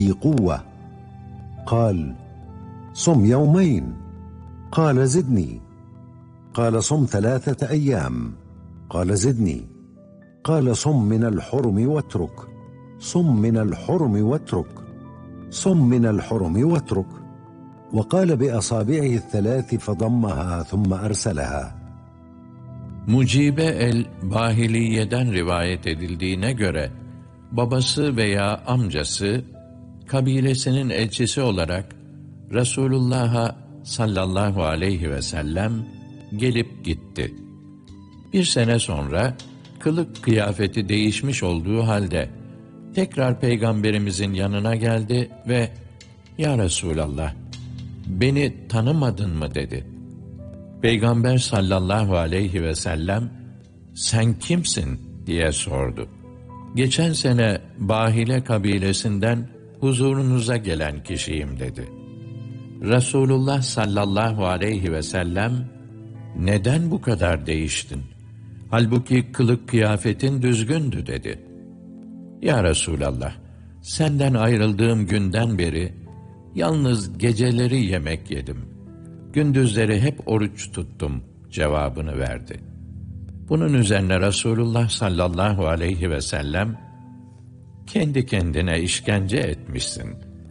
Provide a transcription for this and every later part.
قوة. قال: صم يومين. قال: زدني. قال: صم 3 أيام. قال: زدني. قال: صم من الحرم واترك. صم من الحرم واترك. صم من الحرم واترك. وقال بأصابعه 3 فضمها ثم أرسلها. Mucibe el-Bahiliye'den rivayet edildiğine göre, babası veya amcası, kabilesinin elçisi olarak Resulullah'a sallallahu aleyhi ve sellem gelip gitti. Bir sene sonra, kılık kıyafeti değişmiş olduğu halde, tekrar Peygamberimizin yanına geldi ve "Ya Resulallah, beni tanımadın mı?" dedi. Peygamber sallallahu aleyhi ve sellem, "Sen kimsin?" diye sordu. "Geçen sene Bahile kabilesinden huzurunuza gelen kişiyim." dedi. Resulullah sallallahu aleyhi ve sellem, "Neden bu kadar değiştin? Halbuki kılık kıyafetin düzgündü." dedi. "Ya Resulallah, senden ayrıldığım günden beri yalnız geceleri yemek yedim. Gündüzleri hep oruç tuttum." cevabını verdi. Bunun üzerine Resulullah sallallahu aleyhi ve sellem, "Kendi kendine işkence etmişsin.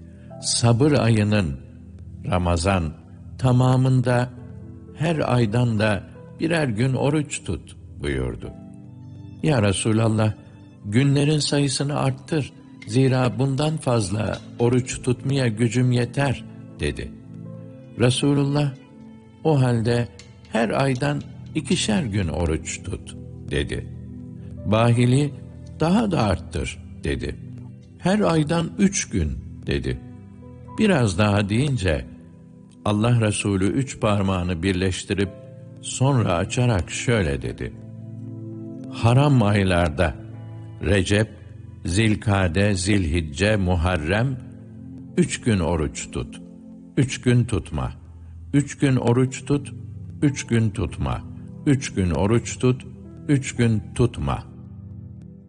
Sabır ayının, Ramazan, tamamında her aydan da birer gün oruç tut." buyurdu. "Ya Resulallah, günlerin sayısını arttır. Zira bundan fazla oruç tutmaya gücüm yeter." dedi. Resulullah, "O halde her aydan 2'şer gün oruç tut." dedi. Bahili, "Daha da arttır." dedi. "Her aydan 3 gün." dedi. Biraz daha deyince, Allah Resulü 3 parmağını birleştirip, sonra açarak şöyle dedi: "Haram aylarda, Recep, Zilkade, Zilhicce, Muharrem, 3 gün oruç tut. 3 gün tutma. 3 gün oruç tut, 3 gün tutma. 3 gün oruç tut, 3 gün tutma."